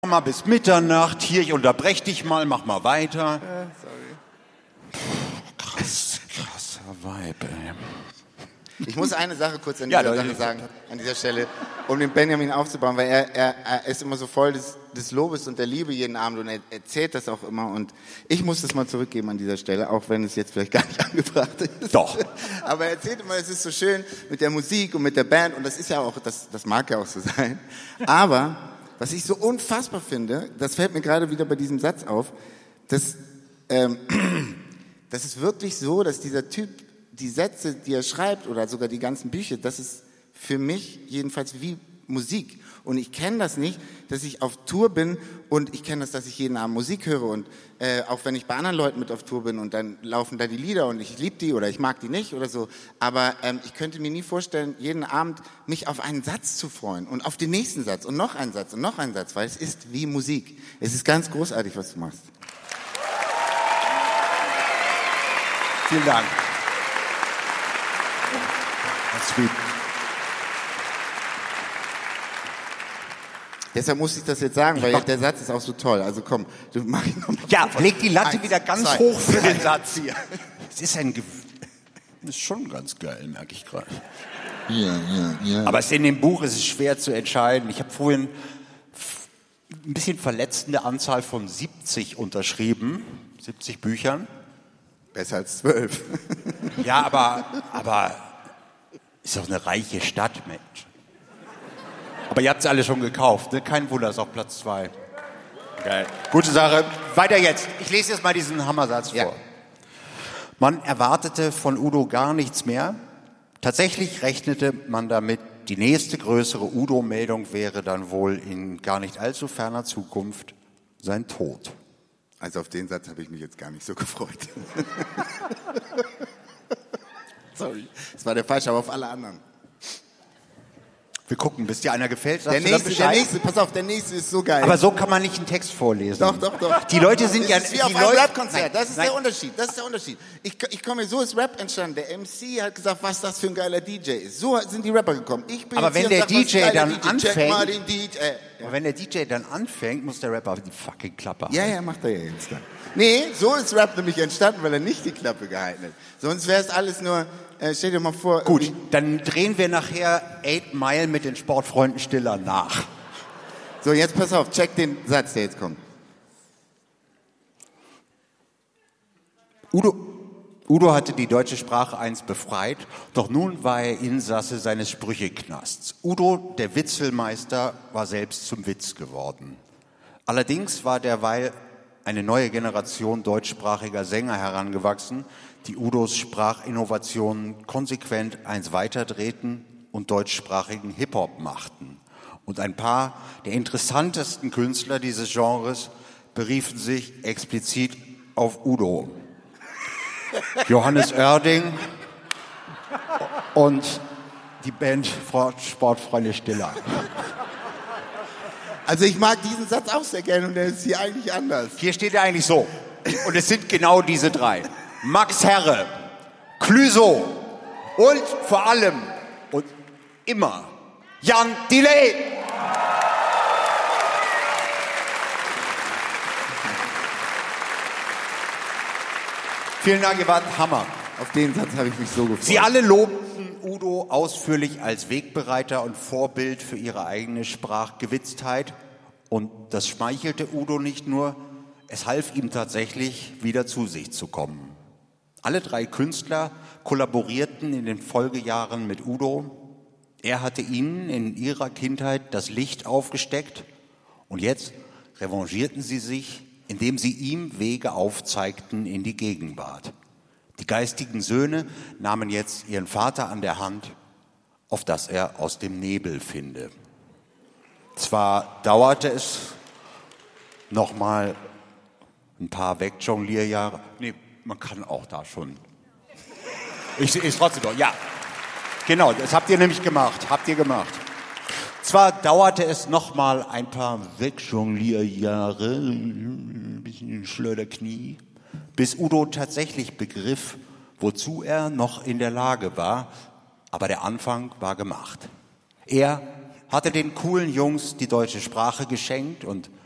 mal bis Mitternacht. Hier, ich unterbreche dich mal, mach mal weiter. Sorry. Krasser Vibe, ey. Ich muss eine Sache kurz an dieser Sache sagen, an dieser Stelle, um den Benjamin aufzubauen, weil er ist immer so voll des Lobes und der Liebe jeden Abend und er erzählt das auch immer und ich muss das mal zurückgeben an dieser Stelle, auch wenn es jetzt vielleicht gar nicht angebracht ist. Doch. Aber er erzählt immer, es ist so schön mit der Musik und mit der Band und das ist ja auch, das mag ja auch so sein. Aber was ich so unfassbar finde, das fällt mir gerade wieder bei diesem Satz auf, das ist wirklich so, dass dieser Typ die Sätze, die er schreibt oder sogar die ganzen Bücher, das ist für mich jedenfalls wie Musik. Und ich kenne das nicht, dass ich auf Tour bin und ich kenne das, dass ich jeden Abend Musik höre und auch wenn ich bei anderen Leuten mit auf Tour bin und dann laufen da die Lieder und ich liebe die oder ich mag die nicht oder so. Aber ich könnte mir nie vorstellen, jeden Abend mich auf einen Satz zu freuen und auf den nächsten Satz und noch einen Satz und noch einen Satz, weil es ist wie Musik. Es ist ganz großartig, was du machst. Vielen Dank. Sweet. Deshalb muss ich das jetzt sagen, weil der Satz ist auch so toll. Also komm, du mach ihn nochmal. Ja, leg die Latte wieder ganz hoch für den Satz hier. Es ist ist schon ganz geil, merke ich gerade. Ja. Aber in dem Buch ist es schwer zu entscheiden. Ich habe vorhin ein bisschen verletzende Anzahl von 70 unterschrieben, 70 Büchern. Besser als 12. Ja, aber ist doch eine reiche Stadt, Mensch. Aber ihr habt es alle schon gekauft, ne? Kein Wunder, ist auf Platz 2. Geil. Gute Sache. Weiter jetzt. Ich lese jetzt mal diesen Hammersatz vor. Man erwartete von Udo gar nichts mehr. Tatsächlich rechnete man damit, die nächste größere Udo-Meldung wäre dann wohl in gar nicht allzu ferner Zukunft sein Tod. Also auf den Satz habe ich mich jetzt gar nicht so gefreut. Sorry. Das war der falsche, aber auf alle anderen. Wir gucken, bis dir einer gefällt. Der nächste, pass auf, der nächste ist so geil. Aber so kann man nicht einen Text vorlesen. Doch. Die Leute sind das ja... ist wie auf einem Rap-Konzert. Das ist der Unterschied. Ich komme, so ist Rap entstanden. Der MC hat gesagt, was das für ein geiler DJ ist. So sind die Rapper gekommen. Aber wenn der DJ dann anfängt... Check mal den DJ. Aber wenn der DJ dann anfängt, muss der Rapper die fucking Klappe halten. Ja, macht er ja jetzt dann. Nee, so ist Rap nämlich entstanden, weil er nicht die Klappe gehalten hat. Sonst wäre es alles nur... stell dir mal vor... Gut, dann drehen wir nachher 8 Mile mit den Sportfreunden Stiller nach. So, jetzt pass auf, check den Satz, der jetzt kommt. Udo hatte die deutsche Sprache einst befreit, doch nun war er Insasse seines Sprücheknasts. Udo, der Witzelmeister, war selbst zum Witz geworden. Allerdings war derweil eine neue Generation deutschsprachiger Sänger herangewachsen, die Udos Sprachinnovationen konsequent eins weiterdrehten und deutschsprachigen Hip-Hop machten. Und ein paar der interessantesten Künstler dieses Genres beriefen sich explizit auf Udo. Johannes Oerding und die Band Sportfreunde Stiller. Also ich mag diesen Satz auch sehr gerne und der ist hier eigentlich anders. Hier steht er eigentlich so. Und es sind genau diese 3. Max Herre, Clüso und vor allem und immer Jan Delay. Vielen Dank, ihr wart Hammer. Auf den Satz habe ich mich so gefreut. Sie alle lobten Udo ausführlich als Wegbereiter und Vorbild für ihre eigene Sprachgewitztheit. Und das schmeichelte Udo nicht nur, es half ihm tatsächlich, wieder zu sich zu kommen. Alle 3 Künstler kollaborierten in den Folgejahren mit Udo. Er hatte ihnen in ihrer Kindheit das Licht aufgesteckt und jetzt revanchierten sie sich, indem sie ihm Wege aufzeigten in die Gegenwart. Die geistigen Söhne nahmen jetzt ihren Vater an der Hand, auf dass er aus dem Nebel finde. Zwar dauerte es noch mal ein paar Wegjonglierjahre. Nee, man kann auch da schon. Ich sehe es trotzdem doch, ja. Genau, das habt ihr nämlich gemacht. Zwar dauerte es noch mal ein paar Wegjonglierjahre, ein bisschen Schleuderknie, bis Udo tatsächlich begriff, wozu er noch in der Lage war. Aber der Anfang war gemacht. Er hatte den coolen Jungs die deutsche Sprache geschenkt und